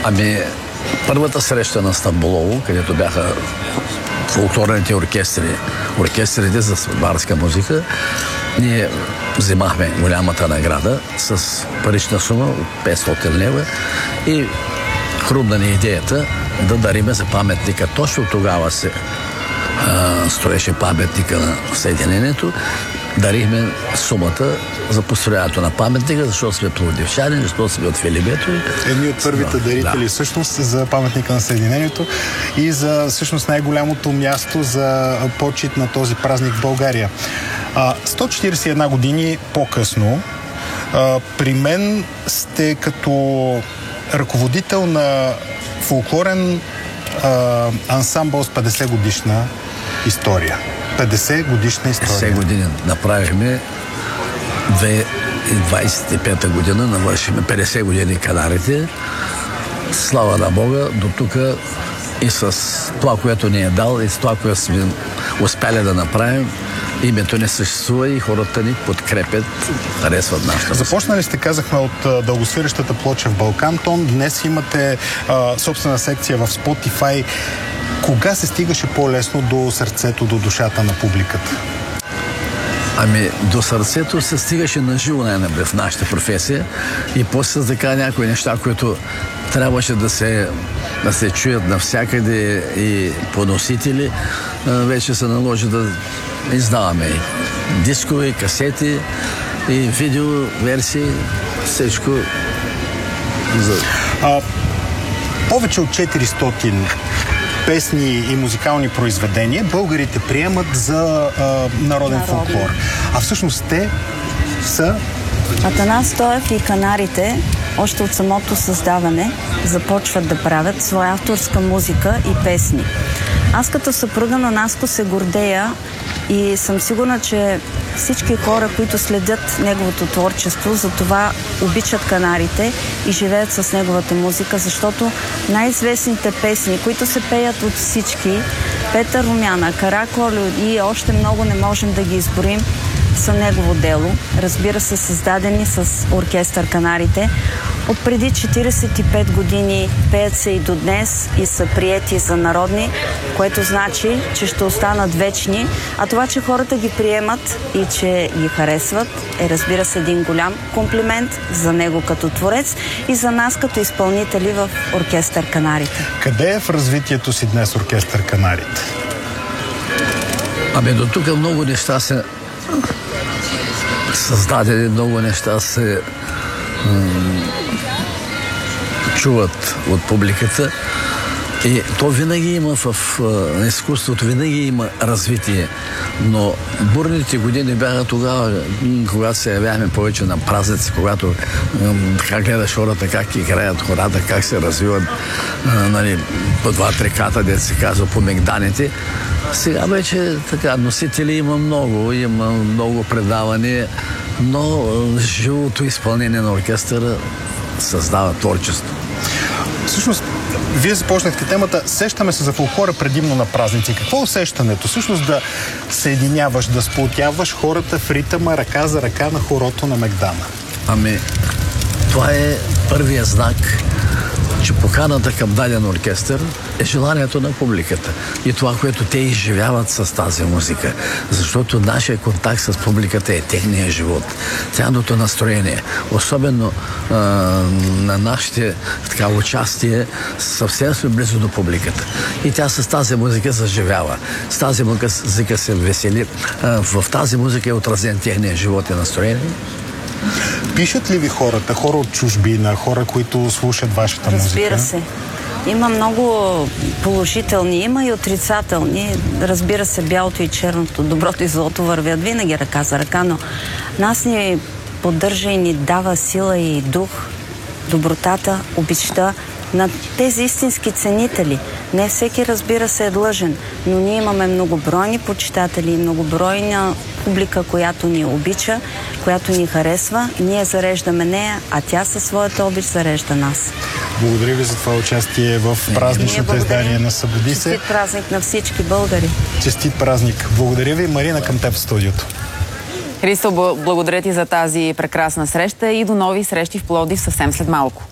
Ами, първата среща на Стамболово, където бяха фолклорните оркестри, оркестрите за сватбарска музика, ние вземахме голямата награда с парична сума от 500 лева и хрумна ни идеята да дариме за паметника. Точно тогава се строеше паметника на Съединението. Дарихме сумата за построяването на паметника, защото сме пловдивчани, защото сме от Филибето. Едни от първите дарители всъщност за паметника на Съединението и за всъщност най-голямото място за почит на този празник в България. 141 години по-късно при мен сте като ръководител на фолклорен ансамбъл с 50 годишна история. 50 годишна история. 50 години направихме, 2025 година навършиме 50 години Канарите. Слава на Бога, до тук и с това, което ни е дал, и с това, което сме успяли да направим, името не съществува и хората ни подкрепят, харесват нашата. Започнали сте, казахме, от дългосвирещата плоча в Балкантон. Днес имате собствена секция в Spotify. Кога се стигаше по-лесно до сърцето, до душата на публиката? Ами, до сърцето се стигаше на живо най-напред в нашата професия и после така някои неща, които трябваше да се чуят навсякъде и по носители, вече се наложи да издаваме и дискови, касети и видео версии, всичко. Повече от 400 песни и музикални произведения българите приемат за народен фолклор. А всъщност те са... Атанас Стоев и Канарите още от самото създаване започват да правят своя авторска музика и песни. Аз като съпруга на Наско се гордея и съм сигурна, че всички хора, които следят неговото творчество, за това обичат Канарите и живеят с неговата музика, защото най-известните песни, които се пеят от всички, Петър Румяна, Караколю и още много не можем да ги изборим, са негово дело. Разбира се, създадени с оркестър Канарите. От преди 45 години пеят се и до днес и са приети за народни, което значи, че ще останат вечни. А това, че хората ги приемат и че ги харесват, е, разбира се, един голям комплимент за него като творец и за нас като изпълнители в оркестър Канарите. Къде е в развитието си днес оркестър Канарите? Ами до тук много неща се създадени, много неща се чуват от публиката и то винаги има в изкуството, винаги има развитие, но бурните години бяха тогава, когато се явяваме повече на празници, когато как гледаш хората, как играят хората, как се развиват нали, по 2-3 ката, дето се казва, по мегданите. Сега вече така, носители има много предавания, но живото изпълнение на оркестъра създава творчество. Всъщност, вие започнахте темата, сещаме се за фолклора предимно на празници. Какво е усещането? Всъщност да съединяваш, да сплотяваш хората в ритъма, ръка за ръка на хорото на Мегдана. Ами, това е първия знак, че поканата към даден оркестър е желанието на публиката и това, което те изживяват с тази музика. Защото нашия контакт с публиката е техния живот, тяхното настроение. Особено на нашите така, участие съвсем сме близо до публиката. И тя с тази музика заживява. С тази музика се весели. В тази музика е отразен техния живот и настроение. Пишат ли ви хората, хора от чужбина, хора, които слушат вашата музика? Разбира се. Има много положителни, има и отрицателни. Разбира се, бялото и черното, доброто и злото вървят винаги ръка за ръка, но нас ни поддържа и ни дава сила и дух, добротата, обичта на тези истински ценители. Не всеки, разбира се, е длъжен, но ние имаме многобройни почитатели, многобройна публика, която ни обича, която ни харесва. Ние зареждаме нея, а тя със своята обич зарежда нас. Благодаря ви за това участие в празничното издание на Събуди се. Честит празник на всички българи. Честит празник. Благодаря ви, Марина, към теб в студиото. Христо, благодаря ти за тази прекрасна среща и до нови срещи в Пловдив съвсем след малко.